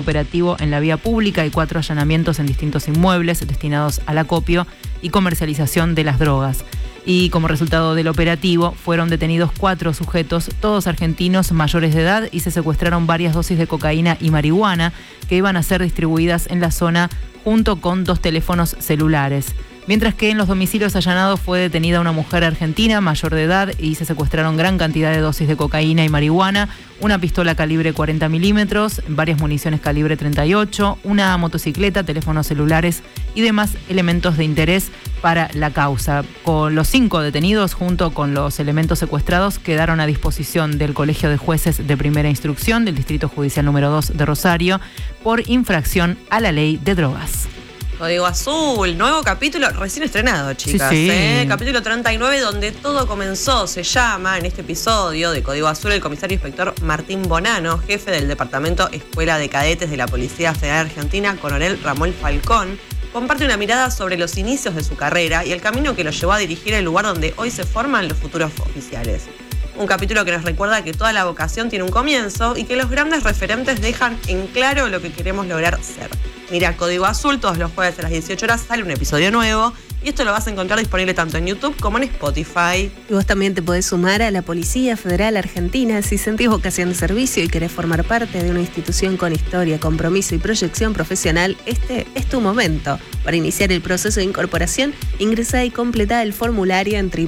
operativo en la vía pública y 4 allanamientos en distintos inmuebles destinados al acopio y comercialización de las drogas. Y como resultado del operativo fueron detenidos 4 sujetos, todos argentinos mayores de edad, y se secuestraron varias dosis de cocaína y marihuana que iban a ser distribuidas en la zona junto con 2 teléfonos celulares. Mientras que en los domicilios allanados fue detenida una mujer argentina mayor de edad y se secuestraron gran cantidad de dosis de cocaína y marihuana, una pistola calibre 40 milímetros, varias municiones calibre 38, una motocicleta, teléfonos celulares y demás elementos de interés para la causa. Con los 5 detenidos, junto con los elementos secuestrados, quedaron a disposición del Colegio de Jueces de Primera Instrucción del Distrito Judicial número 2 de Rosario por infracción a la ley de drogas. Código Azul, nuevo capítulo recién estrenado, chicas. Sí, sí. Capítulo 39, donde todo comenzó. Se llama en este episodio de Código Azul el comisario inspector Martín Bonano, jefe del Departamento Escuela de Cadetes de la Policía Federal Argentina, coronel Ramón Falcón, comparte una mirada sobre los inicios de su carrera y el camino que lo llevó a dirigir el lugar donde hoy se forman los futuros oficiales. Un capítulo que nos recuerda que toda la vocación tiene un comienzo y que los grandes referentes dejan en claro lo que queremos lograr ser. Mira Código Azul, todos los jueves a las 18 horas sale un episodio nuevo y esto lo vas a encontrar disponible tanto en YouTube como en Spotify. Y vos también te podés sumar a la Policía Federal Argentina si sentís vocación de servicio y querés formar parte de una institución con historia, compromiso y proyección profesional. Este es tu momento. Para iniciar el proceso de incorporación, ingresá y completá el formulario en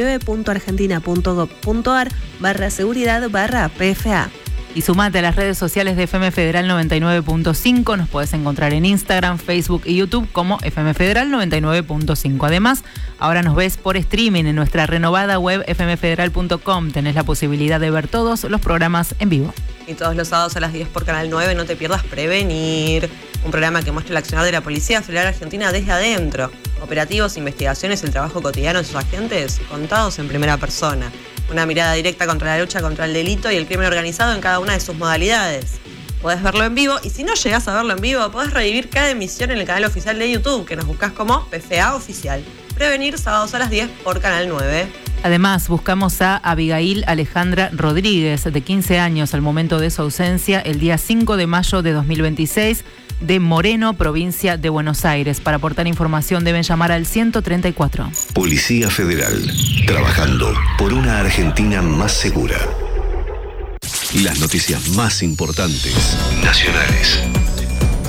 www.argentina.gov.ar/seguridad/PFA. Y sumate a las redes sociales de FM Federal 99.5. Nos podés encontrar en Instagram, Facebook y YouTube como FM Federal 99.5. Además, ahora nos ves por streaming en nuestra renovada web fmfederal.com. Tenés la posibilidad de ver todos los programas en vivo. Y todos los sábados a las 10 por Canal 9 no te pierdas Prevenir, un programa que muestra el accionar de la Policía Federal Argentina desde adentro. Operativos, investigaciones, el trabajo cotidiano de sus agentes contados en primera persona. Una mirada directa contra la lucha contra el delito y el crimen organizado en cada una de sus modalidades. Podés verlo en vivo y si no llegás a verlo en vivo, podés revivir cada emisión en el canal oficial de YouTube, que nos buscás como PFA Oficial. Prevenir, sábados a las 10 por Canal 9. Además, buscamos a Abigail Alejandra Rodríguez, de 15 años, al momento de su ausencia, el día 5 de mayo de 2026, de Moreno, provincia de Buenos Aires. Para aportar información deben llamar al 134. Policía Federal, trabajando por una Argentina más segura. Las noticias más importantes, nacionales,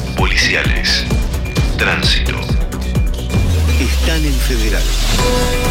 policiales, tránsito, están en Federal.